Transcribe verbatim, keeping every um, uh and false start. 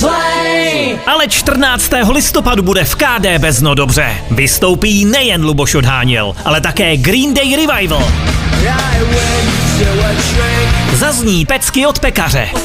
zlej. Ale čtrnáctého listopadu bude v K D Bezno dobře. Vystoupí nejen Luboš Odháněl, ale také Green Day Revival. Zazní pecky od pekaře.